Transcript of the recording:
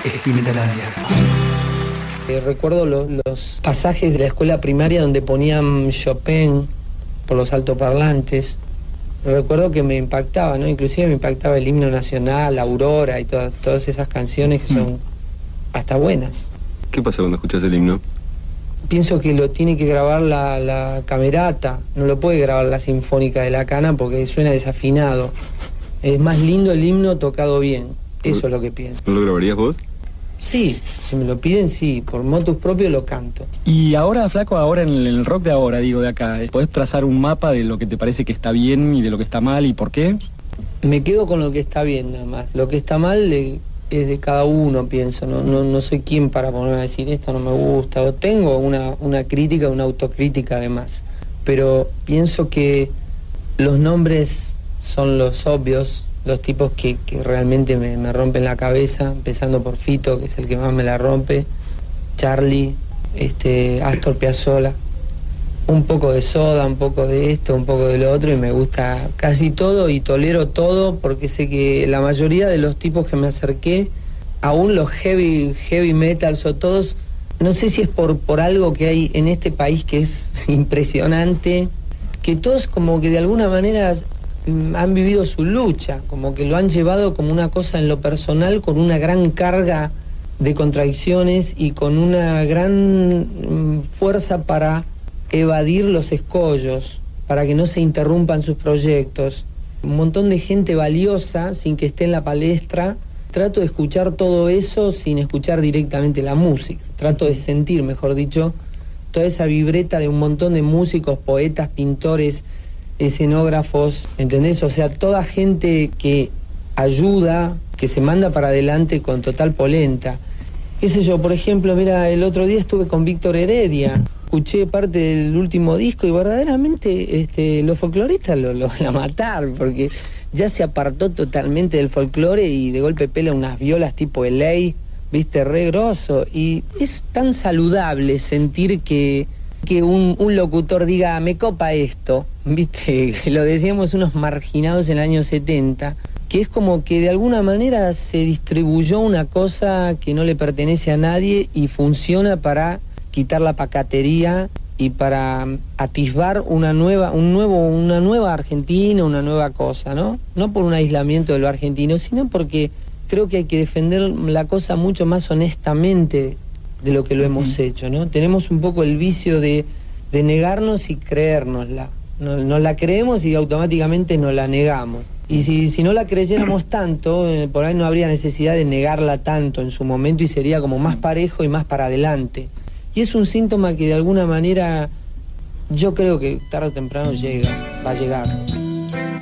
Spinetalandia. Recuerdo los pasajes de la escuela primaria donde ponían Chopin por los altoparlantes. Recuerdo que me impactaba, ¿no? Inclusive me impactaba el himno nacional, Aurora y todas esas canciones que son hasta buenas. ¿Qué pasa cuando escuchas el himno? Pienso que lo tiene que grabar la camerata, no lo puede grabar la Sinfónica de La Cana porque suena desafinado. Es más lindo el himno tocado bien, eso es lo que pienso. ¿No lo grabarías vos? Sí, si me lo piden, sí, por motus propio lo canto. Y ahora, Flaco, ahora en el rock de ahora, digo, de acá, ¿podés trazar un mapa de lo que te parece que está bien y de lo que está mal y por qué? Me quedo con lo que está bien nada más. Lo que está mal es de cada uno, pienso. No soy quien para ponerme a decir esto no me gusta. O tengo una crítica, una autocrítica además. Pero pienso que los nombres son los obvios, los tipos que realmente me rompen la cabeza, empezando por Fito, que es el que más me la rompe, Charlie, Astor Piazzolla, un poco de Soda, un poco de esto, un poco de lo otro, y me gusta casi todo y tolero todo porque sé que la mayoría de los tipos que me acerqué, aún los heavy metals o todos, no sé si es por algo que hay en este país que es impresionante, que todos como que de alguna manera han vivido su lucha, como que lo han llevado como una cosa en lo personal con una gran carga de contradicciones y con una gran fuerza para evadir los escollos, para que no se interrumpan sus proyectos. Un montón de gente valiosa sin que esté en la palestra. Trato de escuchar todo eso sin escuchar directamente la música. Trato de sentir, mejor dicho, toda esa vibreta de un montón de músicos, poetas, pintores, escenógrafos, ¿entendés? O sea, toda gente que ayuda, que se manda para adelante con total polenta. Qué sé yo, por ejemplo, mira, el otro día estuve con Víctor Heredia, escuché parte del último disco y verdaderamente los folcloristas lo van a matar, porque ya se apartó totalmente del folclore y de golpe pela unas violas tipo LA, viste, re grosso, y es tan saludable sentir que un locutor diga, me copa esto, viste, lo decíamos unos marginados en el año 70, que es como que de alguna manera se distribuyó una cosa que no le pertenece a nadie y funciona para quitar la pacatería y para atisbar una nueva Argentina, una nueva cosa, ¿no? No por un aislamiento de lo argentino, sino porque creo que hay que defender la cosa mucho más honestamente de lo que lo hemos hecho, ¿no? Tenemos un poco el vicio de negarnos y creérnosla. Nos la creemos y automáticamente nos la negamos. Y si no la creyéramos tanto, por ahí no habría necesidad de negarla tanto en su momento y sería como más parejo y más para adelante. Y es un síntoma que de alguna manera yo creo que tarde o temprano va a llegar.